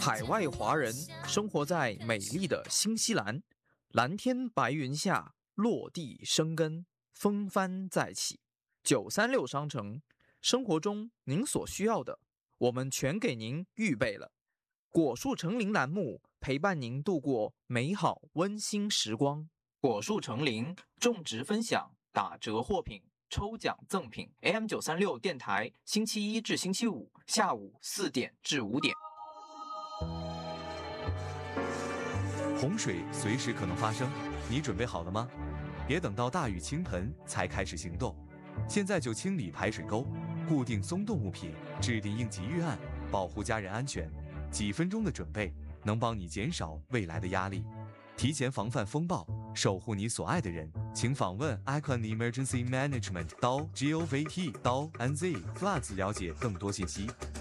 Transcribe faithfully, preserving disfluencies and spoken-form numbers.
海外华人生活在美丽的新西兰，蓝天白云下落地生根，风帆再起。九三六商城，生活中您所需要的，我们全给您预备了。果树成林栏目陪伴您度过美好温馨时光。果树成林种植分享打折货品。抽奖赠品 A M 九三六 电台，星期一至星期五下午四点至五点。 洪水随时可能发生，你准备好了吗？别等到大雨倾盆才开始行动，现在就清理排水沟，固定松动物品，制定应急预案，保护家人安全。几分钟的准备能帮你减少未来的压力，提前防范风暴，守护你所爱的人。请访问 Icon Emergency Management 刀 G O V T 刀 N Z Floods 了解更多信息。